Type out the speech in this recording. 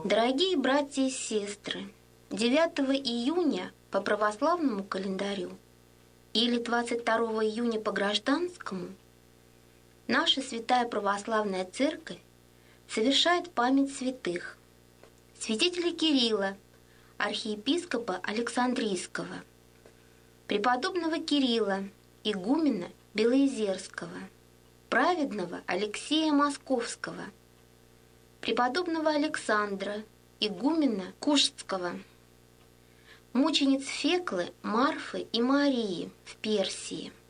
Дорогие братья и сестры, 9 июня по православному календарю или 22 июня по гражданскому наша Святая Православная Церковь совершает память святых: святителя Кирилла, архиепископа Александрийского, преподобного Кирилла, игумена Белоизерского, праведного Алексея Московского, преподобного Александра, игумена Кушского, мучениц Феклы, Марфы и Марии в Персии,